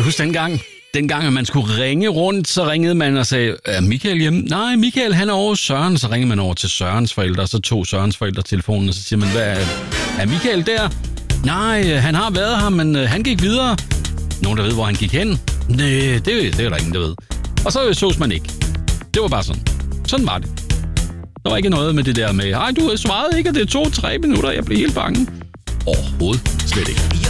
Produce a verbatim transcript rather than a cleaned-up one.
huske dengang? Dengang, at man skulle ringe rundt, så ringede man og sagde, er Michael hjemme? Nej, Michael, han er over hos Søren. Så ringede man over til Sørens forældre, og så tog Sørens forældre telefonen, og så siger man, hvad er, er Michael der? Nej, han har været her, men han gik videre. Nogen, der ved, hvor han gik hen? Nej, det, det er der ingen, der ved. Og så sås man ikke. Det var bare sådan. Sådan var det. Der var ikke noget med det der med, ej, du svarede ikke, og det tog tre minutter, jeg blev helt bange. Overhovedet slet ikke.